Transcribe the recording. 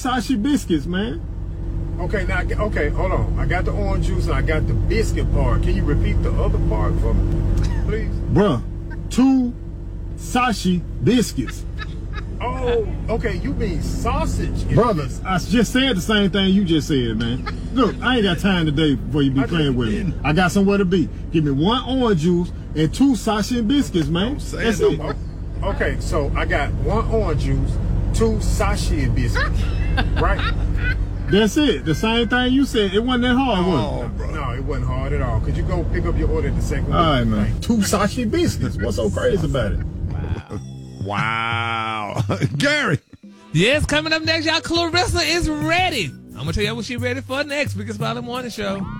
Sashi biscuits, man. Okay, now, okay, hold on. I got the orange juice and I got the biscuit part. Can you repeat the other part for me, please? Bruh, 2 Sashi biscuits. Oh, okay, you mean sausage. Brothers, I just said the same thing you just said, man. Look, I ain't got time today before you be playing with me. I got somewhere to be. Give me 1 orange juice and 2 Sashi biscuits, man. That's it. Okay, so I got 1 orange juice, 2 Sashi biscuits, right? That's it. The same thing you said. It wasn't that hard, was it? Bro. No, it wasn't hard at all. Could you go pick up your order at the second one? All right, man. 2 Sashi biscuits. What's so crazy about it? Wow. Gary. Yes, coming up next, y'all, Clarissa is ready. I'm going to tell y'all what she's ready for next. Biggest Smiley Morning Show.